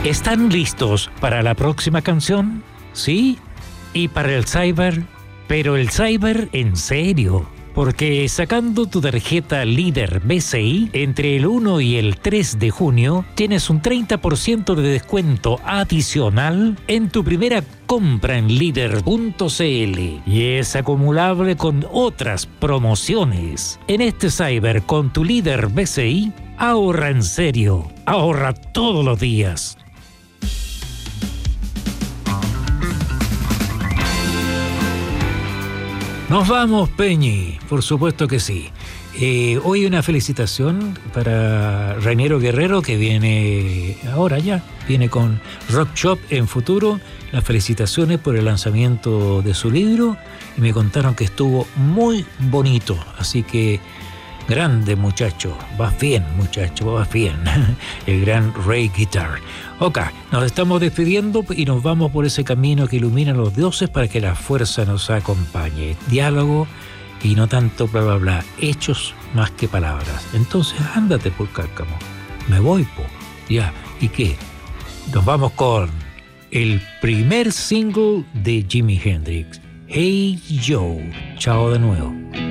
¿Están listos para la próxima canción? ¿Sí? ¿Y para el cyber? Pero el cyber en serio. Porque sacando tu tarjeta Líder BCI, entre el 1 y el 3 de junio, tienes un 30% de descuento adicional en tu primera compra en Líder.cl. Y es acumulable con otras promociones. En este cyber con tu Líder BCI, ahorra en serio. Ahorra todos los días. Nos vamos, Peñi, por supuesto que sí. Hoy una felicitación para Raniero Guerrero, que viene ahora ya, viene con Rock Shop en futuro. Las felicitaciones por el lanzamiento de su libro y me contaron que estuvo muy bonito, así que grande muchacho, vas bien muchacho, vas bien. El gran Ray Guitar. Ok, nos estamos despidiendo y nos vamos por ese camino que ilumina a los dioses para que la fuerza nos acompañe. Diálogo y no tanto bla bla bla, hechos más que palabras. Entonces ándate por Cárcamo. Me voy, po. Ya, ¿y qué? Nos vamos con el primer single de Jimi Hendrix, Hey Joe. Chao de nuevo.